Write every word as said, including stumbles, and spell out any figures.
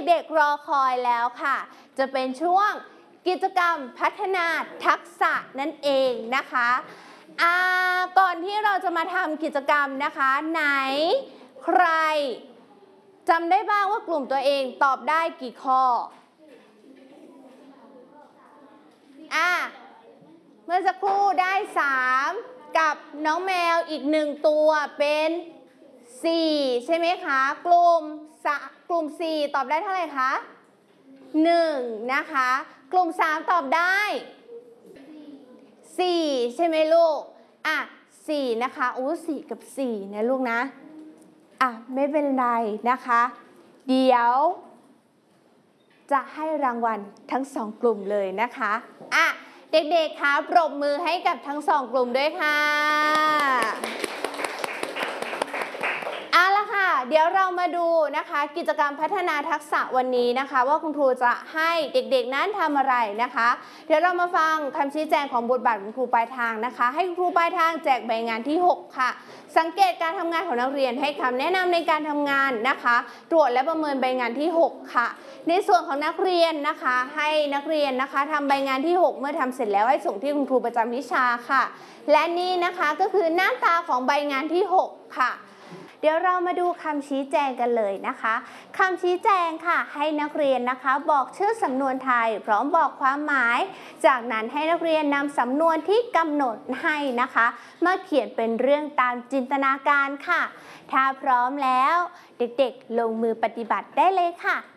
ด็กๆรอคอยแล้วค่ะจะเป็นช่วงกิจกรรมพัฒนาทักษะนั่นเองนะคะอ่าก่อนที่เราจะมาทำกิจกรรมนะคะไหนใครจำได้บ้างว่ากลุ่มตัวเองตอบได้กี่ข้ออ่ะเมื่อสักครู่ได้สามกับน้องแมวอีกหนึ่งตัวเป็นสี่ใช่ไหมคะกลุ่มกลุ่มสี่ตอบได้เท่าไหร่คะหนึ่งนะคะกลุ่มสามตอบได้สี่ใช่ไหมลูกอ่ะสี่นะคะโอ้สี่กับสี่นะลูกนะอ่ะไม่เป็นไรนะคะเดี๋ยวจะให้รางวัลทั้งสองกลุ่มเลยนะคะอ่ะเด็กๆคะปรบมือให้กับทั้งสองกลุ่มด้วยค่ะเอาละค่ะเดี๋ยวเรามาดูนะคะกิจกรรมพัฒนาทักษะวันนี้นะคะว่าคุณครูจะให้เด็กๆนั้นทำอะไรนะคะเดี๋ยวเรามาฟังคำชี้แจงของบทบาทคุณครูปลายทางนะคะให้คุณครูปลายทางแจกใบงานที่หกค่ะสังเกตการทำงานของนักเรียนให้คำแนะนำในการทำงานนะคะตรวจและประเมินใบงานที่หกค่ะในส่วนของนักเรียนนะคะให้นักเรียนนะคะทำใบงานที่หกเมื่อทำเสร็จแล้วให้ส่งที่คุณครูประจำวิชาค่ะและนี่นะคะก็คือหน้าตาของใบงานที่หกค่ะเดี๋ยวเรามาดูคำชี้แจงกันเลยนะคะคำชี้แจงค่ะให้นักเรียนนะคะบอกชื่อสำนวนไทยพร้อมบอกความหมายจากนั้นให้นักเรียนนำสำนวนที่กำหนดให้นะคะมาเขียนเป็นเรื่องตามจินตนาการค่ะถ้าพร้อมแล้วเด็กๆลงมือปฏิบัติได้เลยค่ะ